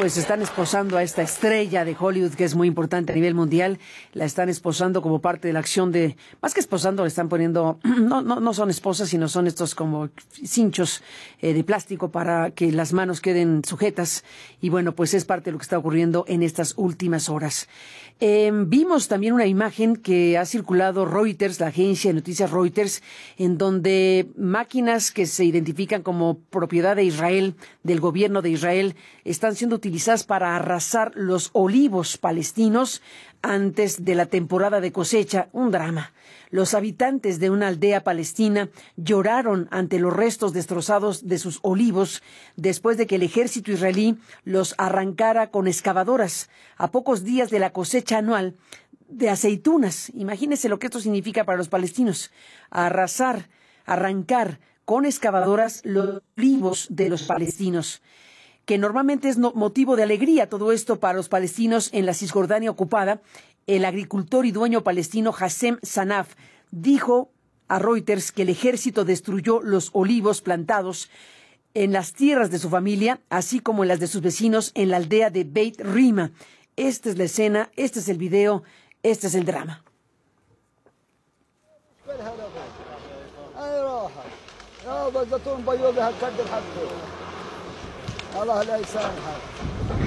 pues están esposando a esta estrella de Hollywood que es muy importante a nivel mundial. La están esposando como parte de la acción de, más que esposando, le están poniendo, no son esposas, sino son estos como cinchos de plástico para que las manos queden sujetas. Y bueno, pues es parte de lo que está ocurriendo en estas últimas horas. Vimos también una imagen que ha circulado Reuters, la agencia de noticias Reuters, en donde máquinas que se identifican como propiedad de Israel, del gobierno de Israel, están siendo utilizadas para arrasar los olivos palestinos antes de la temporada de cosecha. Un drama. Los habitantes de una aldea palestina lloraron ante los restos destrozados de sus olivos después de que el ejército israelí los arrancara con excavadoras a pocos días de la cosecha anual de aceitunas. Imagínense lo que esto significa para los palestinos. Arrancar con excavadoras los olivos de los palestinos, que normalmente es motivo de alegría todo esto para los palestinos en la Cisjordania ocupada. El agricultor y dueño palestino Hassem Sanaf dijo a Reuters que el ejército destruyó los olivos plantados en las tierras de su familia, así como en las de sus vecinos en la aldea de Beit Rima. Esta es la escena, este es el video, este es el drama.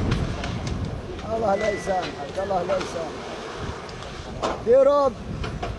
يا رب